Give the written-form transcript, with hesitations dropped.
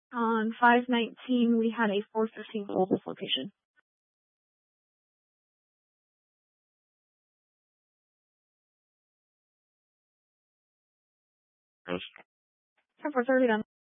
On 519, we had a 415 full dislocation. Gross. 10-430 done.